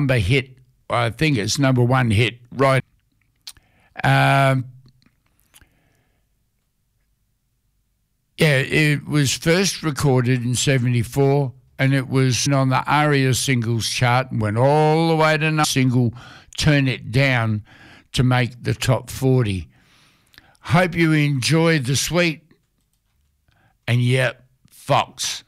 number hit. I think it's number one hit, right? It was first recorded in 1974, and it was on the ARIA singles chart and went all the way to number single, Turn It Down, to make the top 40. Hope you enjoyed the suite. And yep, Fox.